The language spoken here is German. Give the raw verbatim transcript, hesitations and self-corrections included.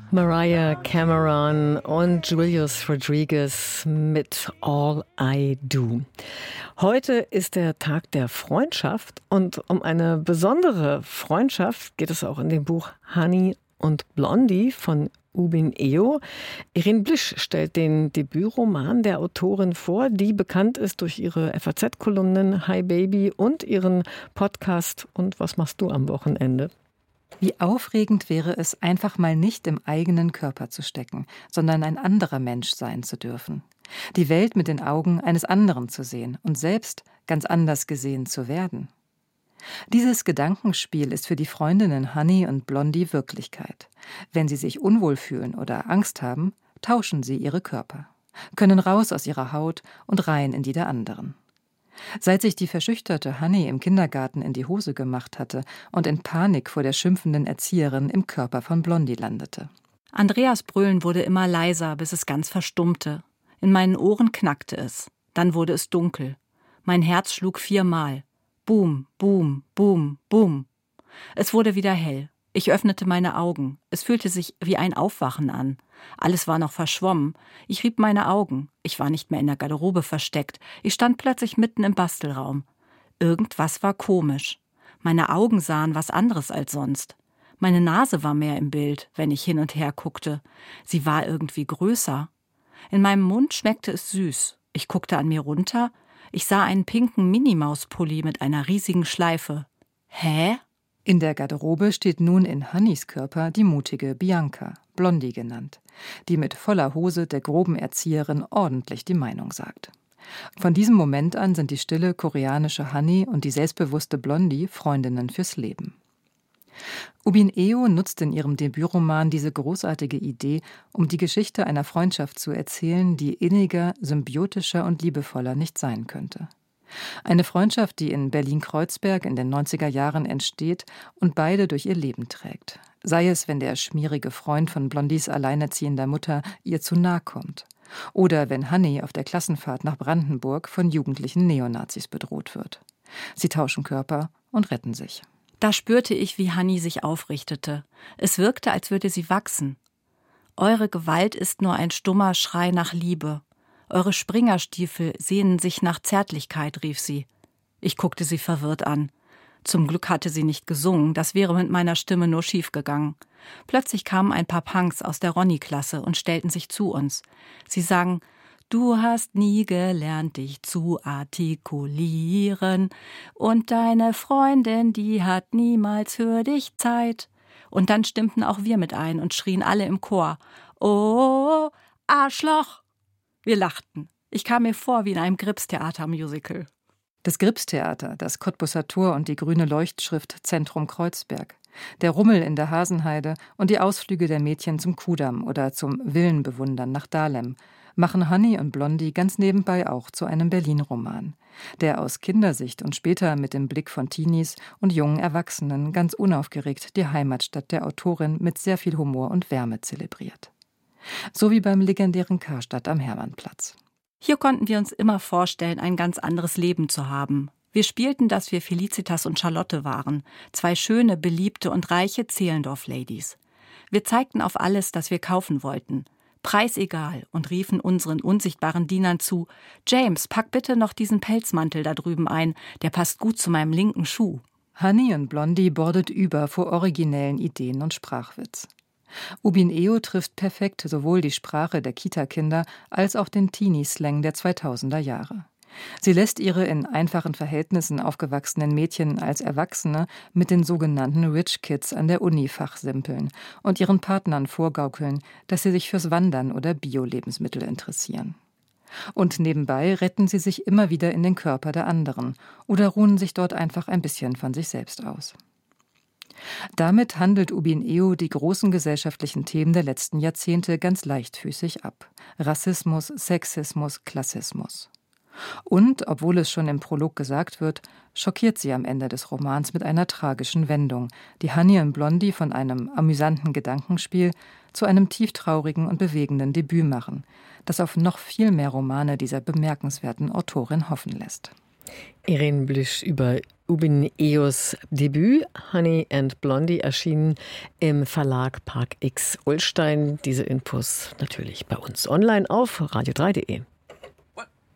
Mariah Cameron und Julius Rodriguez mit All I Do. Heute ist der Tag der Freundschaft und um eine besondere Freundschaft geht es auch in dem Buch Honey und Blondie von Ubin Eo. Irene Blisch stellt den Debütroman der Autorin vor, die bekannt ist durch ihre F A Z-Kolumnen Hi Baby und ihren Podcast Und was machst du am Wochenende? Wie aufregend wäre es, einfach mal nicht im eigenen Körper zu stecken, sondern ein anderer Mensch sein zu dürfen. Die Welt mit den Augen eines anderen zu sehen und selbst ganz anders gesehen zu werden. Dieses Gedankenspiel ist für die Freundinnen Honey und Blondie Wirklichkeit. Wenn sie sich unwohl fühlen oder Angst haben, tauschen sie ihre Körper, können raus aus ihrer Haut und rein in die der anderen. Seit sich die verschüchterte Honey im Kindergarten in die Hose gemacht hatte und in Panik vor der schimpfenden Erzieherin im Körper von Blondie landete. Andreas Brüllen wurde immer leiser, bis es ganz verstummte. In meinen Ohren knackte es. Dann wurde es dunkel. Mein Herz schlug viermal. Boom, boom, boom, boom. Es wurde wieder hell. Ich öffnete meine Augen. Es fühlte sich wie ein Aufwachen an. Alles war noch verschwommen. Ich rieb meine Augen. Ich war nicht mehr in der Garderobe versteckt. Ich stand plötzlich mitten im Bastelraum. Irgendwas war komisch. Meine Augen sahen was anderes als sonst. Meine Nase war mehr im Bild, wenn ich hin und her guckte. Sie war irgendwie größer. In meinem Mund schmeckte es süß. Ich guckte an mir runter. Ich sah einen pinken Minimaus-Pulli mit einer riesigen Schleife. Hä? In der Garderobe steht nun in Honeys Körper die mutige Bianca, Blondie genannt, die mit voller Hose der groben Erzieherin ordentlich die Meinung sagt. Von diesem Moment an sind die stille koreanische Honey und die selbstbewusste Blondie Freundinnen fürs Leben. Ubin Eo nutzt in ihrem Debütroman diese großartige Idee, um die Geschichte einer Freundschaft zu erzählen, die inniger, symbiotischer und liebevoller nicht sein könnte. Eine Freundschaft, die in Berlin-Kreuzberg in den neunziger Jahren entsteht und beide durch ihr Leben trägt. Sei es, wenn der schmierige Freund von Blondies alleinerziehender Mutter ihr zu nahe kommt. Oder wenn Honey auf der Klassenfahrt nach Brandenburg von jugendlichen Neonazis bedroht wird. Sie tauschen Körper und retten sich. Da spürte ich, wie Honey sich aufrichtete. Es wirkte, als würde sie wachsen. Eure Gewalt ist nur ein stummer Schrei nach Liebe. Eure Springerstiefel sehnen sich nach Zärtlichkeit, rief sie. Ich guckte sie verwirrt an. Zum Glück hatte sie nicht gesungen, das wäre mit meiner Stimme nur schiefgegangen. Plötzlich kamen ein paar Punks aus der Ronny-Klasse und stellten sich zu uns. Sie sangen: Du hast nie gelernt, dich zu artikulieren, und deine Freundin, die hat niemals für dich Zeit. Und dann stimmten auch wir mit ein und schrien alle im Chor: Oh, Arschloch! Wir lachten. Ich kam mir vor wie in einem Grips-Theater-Musical. Das Grips-Theater, das Cottbusser Tor und die grüne Leuchtschrift Zentrum Kreuzberg. Der Rummel in der Hasenheide und die Ausflüge der Mädchen zum Kudamm oder zum Villenbewundern nach Dahlem machen Honey und Blondie ganz nebenbei auch zu einem Berlin-Roman, der aus Kindersicht und später mit dem Blick von Teenies und jungen Erwachsenen ganz unaufgeregt die Heimatstadt der Autorin mit sehr viel Humor und Wärme zelebriert. So wie beim legendären Karstadt am Hermannplatz. Hier konnten wir uns immer vorstellen, ein ganz anderes Leben zu haben. Wir spielten, dass wir Felicitas und Charlotte waren, zwei schöne, beliebte und reiche Zehlendorf-Ladies. Wir zeigten auf alles, das wir kaufen wollten. Preisegal, und riefen unseren unsichtbaren Dienern zu: James, pack bitte noch diesen Pelzmantel da drüben ein, der passt gut zu meinem linken Schuh. Honey und Blondie bordet über vor originellen Ideen und Sprachwitz. Ubin Eo trifft perfekt sowohl die Sprache der Kita-Kinder als auch den Teenie-Slang der zweitausender Jahre. Sie lässt ihre in einfachen Verhältnissen aufgewachsenen Mädchen als Erwachsene mit den sogenannten Rich Kids an der Uni fachsimpeln und ihren Partnern vorgaukeln, dass sie sich fürs Wandern oder Bio-Lebensmittel interessieren. Und nebenbei retten sie sich immer wieder in den Körper der anderen oder ruhen sich dort einfach ein bisschen von sich selbst aus. Damit handelt Ubin Eo die großen gesellschaftlichen Themen der letzten Jahrzehnte ganz leichtfüßig ab. Rassismus, Sexismus, Klassismus. Und, obwohl es schon im Prolog gesagt wird, schockiert sie am Ende des Romans mit einer tragischen Wendung, die Honey und Blondie von einem amüsanten Gedankenspiel zu einem tieftraurigen und bewegenden Debüt machen, das auf noch viel mehr Romane dieser bemerkenswerten Autorin hoffen lässt. Irene Blüsch über Ubin Eos Debüt Honey and Blondie erschienen im Verlag Park X Ullstein. Diese Infos natürlich bei uns online auf radio drei punkt de.